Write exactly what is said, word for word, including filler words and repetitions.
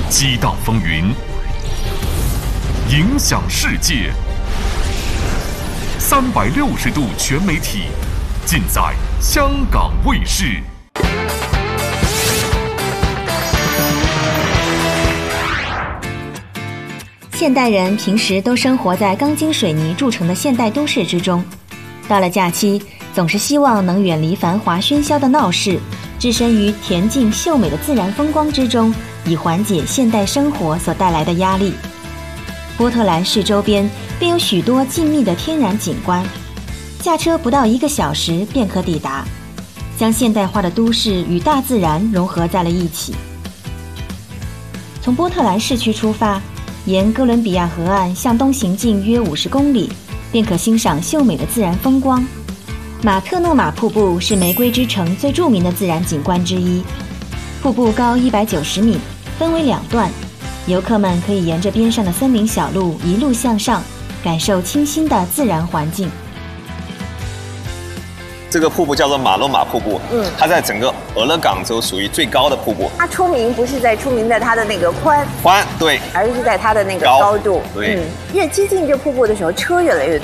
激荡风云，影响世界。三百六十度全媒体，尽在香港卫视。 现代人平时都生活在钢筋水泥铸成的现代都市之中，到了假期，总是希望能远离繁华喧嚣的闹市，置身于恬静秀美的自然风光之中，以缓解现代生活所带来的压力。波特兰市周边便有许多静谧的天然景观，驾车不到一个小时便可抵达，将现代化的都市与大自然融合在了一起。从波特兰市区出发，沿哥伦比亚河岸向东行进约五十公里，便可欣赏秀美的自然风光。马特诺马瀑布是玫瑰之城最著名的自然景观之一，瀑布高一百九十米，分为两段，游客们可以沿着边上的森林小路一路向上，感受清新的自然环境。 这个瀑布叫做马洛马瀑布，嗯，它在整个俄勒冈州属于最高的瀑布。 它出名不是在出名在它的那个宽宽，对， 而是在它的那个高度。 对， 嗯，越接近这瀑布的时候，车越来越